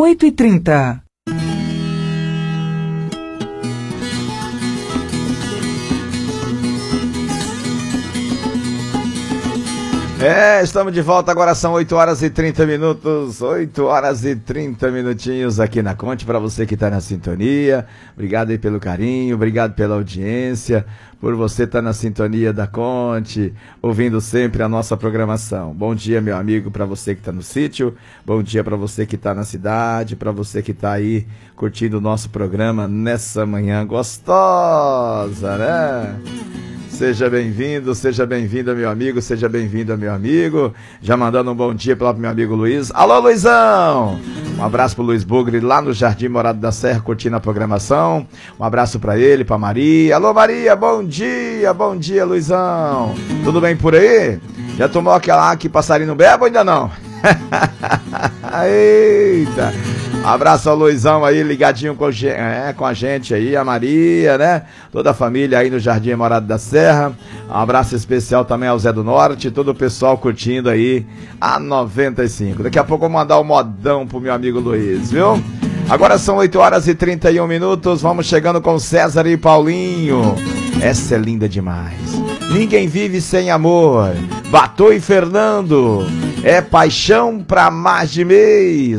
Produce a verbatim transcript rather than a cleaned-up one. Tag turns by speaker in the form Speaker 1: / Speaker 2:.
Speaker 1: oito e trinta.
Speaker 2: É, estamos de volta, agora são oito horas e trinta minutos, oito horas e trinta minutinhos aqui na Conte, para você que está na sintonia. Obrigado aí pelo carinho, obrigado pela audiência, por você estar na sintonia da Conte, ouvindo sempre a nossa programação. Bom dia, meu amigo, para você que está no sítio, bom dia para você que está na cidade, para você que está aí curtindo o nosso programa nessa manhã gostosa, né? Seja bem-vindo, seja bem-vindo, meu amigo, seja bem-vindo, meu amigo. Já mandando um bom dia para o meu amigo Luiz. Alô, Luizão! Um abraço pro Luiz Bugre, lá no Jardim Morado da Serra, curtindo a programação. Um abraço para ele, para Maria. Alô, Maria, bom dia, bom dia, Luizão. Tudo bem por aí? Já tomou aquela que passarinho bebe ou ainda não? Eita! Abraço ao Luizão aí, ligadinho com, é, com a gente aí, a Maria, né? Toda a família aí no Jardim Morado da Serra. Um abraço especial também ao Zé do Norte, todo o pessoal curtindo aí a noventa e cinco. Daqui a pouco eu vou mandar o um modão pro meu amigo Luiz, viu? Agora são oito horas e trinta e um minutos, vamos chegando com César e Paulinho. Essa é linda demais. Ninguém vive sem amor. Batô e Fernando. É paixão pra mais de mês.